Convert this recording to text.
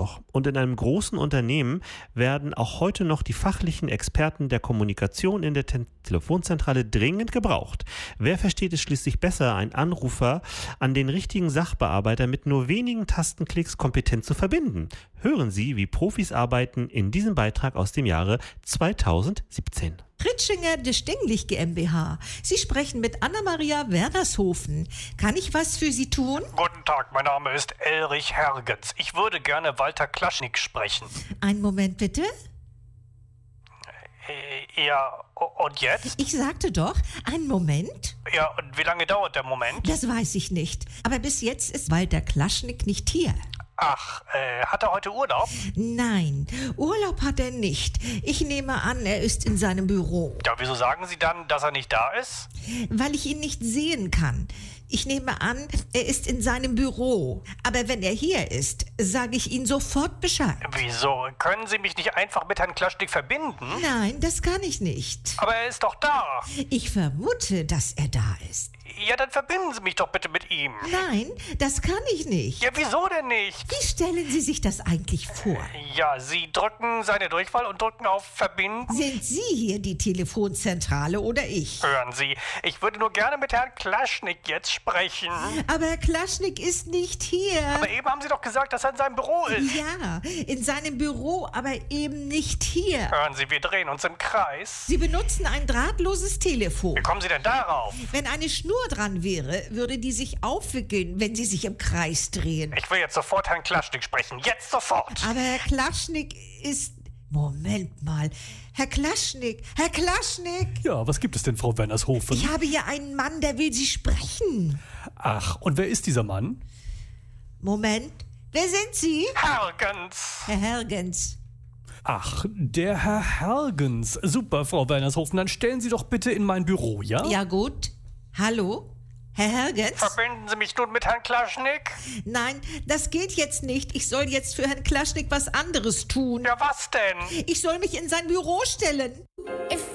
noch. Und in einem großen Unternehmen werden auch heute noch die fachlichen Experten der Kommunikation in der Telefonzentrale dringend gebraucht. Wer versteht es schließlich besser, einen Anrufer an den richtigen Sachbearbeiter mit nur wenigen Tastenklicks kompetent zu verbinden? Hören Sie, wie Profis arbeiten in diesem Beitrag aus dem Jahre 2017. Ritschinger Distinglicht GmbH. Sie sprechen mit Anna-Maria Wernershofen. Kann ich was für Sie tun? Guten Tag, mein Name ist Elrich Hergens. Ich würde gerne Walter Klaschnik sprechen. Einen Moment bitte. Ja, und jetzt? Ich sagte doch, einen Moment. Ja, und wie lange dauert der Moment? Das weiß ich nicht. Aber bis jetzt ist Walter Klaschnik nicht hier. Ach, hat er heute Urlaub? Nein, Urlaub hat er nicht. Ich nehme an, er ist in seinem Büro. Ja, wieso sagen Sie dann, dass er nicht da ist? Weil ich ihn nicht sehen kann. Ich nehme an, er ist in seinem Büro. Aber wenn er hier ist, sage ich Ihnen sofort Bescheid. Wieso? Können Sie mich nicht einfach mit Herrn Klaschnik verbinden? Nein, das kann ich nicht. Aber er ist doch da. Ich vermute, dass er da ist. Ja, dann verbinden Sie mich doch bitte mit ihm. Nein, das kann ich nicht. Ja, wieso denn nicht? Wie stellen Sie sich das eigentlich vor? Ja, Sie drücken seine Durchwahl und drücken auf Verbinden. Sind Sie hier die Telefonzentrale oder ich? Hören Sie, ich würde nur gerne mit Herrn Klaschnik jetzt sprechen. Aber Klaschnik ist nicht hier. Aber eben haben Sie doch gesagt, dass er in seinem Büro ist. Ja, in seinem Büro, aber eben nicht hier. Hören Sie, wir drehen uns im Kreis. Sie benutzen ein drahtloses Telefon. Wie kommen Sie denn darauf? Wenn eine Schnur dran wäre, würde die sich aufwickeln, wenn Sie sich im Kreis drehen. Ich will jetzt sofort Herrn Klaschnik sprechen. Jetzt sofort. Aber Herr Klaschnik ist... Moment mal. Herr Klaschnik! Herr Klaschnik! Ja, was gibt es denn, Frau Wernershofen? Ich habe hier einen Mann, der will Sie sprechen. Ach, und wer ist dieser Mann? Moment. Wer sind Sie? Hergens. Herr Hergens. Ach, der Herr Hergens. Super, Frau Wernershofen. Dann stellen Sie doch bitte in mein Büro, ja? Ja, gut. Hallo? Herr Hergens? Verbinden Sie mich nun mit Herrn Klaschnik? Nein, das geht jetzt nicht. Ich soll jetzt für Herrn Klaschnik was anderes tun. Ja, was denn? Ich soll mich in sein Büro stellen. If